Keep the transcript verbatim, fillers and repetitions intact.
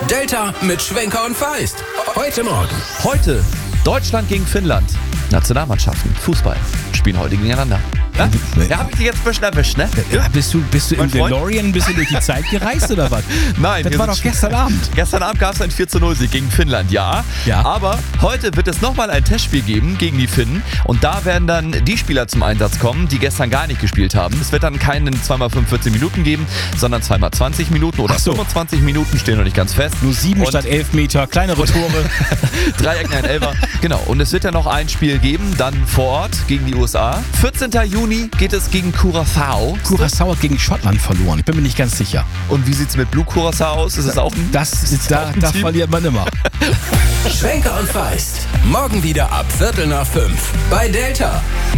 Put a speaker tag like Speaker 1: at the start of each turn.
Speaker 1: Delta mit Schwenker und Feist. Heute Morgen.
Speaker 2: Heute Deutschland gegen Finnland. Nationalmannschaften, Fußball, spielen heute gegeneinander. Ja, ja habe ich dich jetzt ein bisschen erwischt, ne?
Speaker 3: Ja, bist du, bist du im
Speaker 2: Mein Freund?
Speaker 3: DeLorean ein bisschen durch die Zeit gereist oder was?
Speaker 2: Nein.
Speaker 3: Das
Speaker 2: wir
Speaker 3: war
Speaker 2: sind
Speaker 3: doch
Speaker 2: schon-
Speaker 3: gestern Abend.
Speaker 2: Gestern Abend gab es einen vier zu null Sieg gegen Finnland, ja.
Speaker 3: Ja.
Speaker 2: Aber heute wird es nochmal ein Testspiel geben gegen die Finnen. Und da werden dann die Spieler zum Einsatz kommen, die gestern gar nicht gespielt haben. Es wird dann keinen zwei mal fünfundvierzig Minuten geben, sondern zwei mal zwanzig Minuten oder
Speaker 3: Ach so.
Speaker 2: fünfundzwanzig Minuten, stehen noch nicht ganz fest.
Speaker 3: Nur sieben
Speaker 2: Und
Speaker 3: statt elf Meter, kleinere Tore.
Speaker 2: Dreiecken, ein Elfer. Genau. Und es wird ja noch ein Spiel geben, dann vor Ort gegen die U S A. vierzehnten Juni geht es gegen Curaçao.
Speaker 3: Curaçao hat gegen Schottland verloren. Ich bin mir nicht ganz sicher.
Speaker 2: Und wie sieht's mit Blue Curaçao aus? Ist es auch ein...
Speaker 3: Das, da, da
Speaker 2: Team?
Speaker 3: verliert man immer.
Speaker 1: Schwenker und Feist. Morgen wieder ab Viertel nach fünf bei Delta.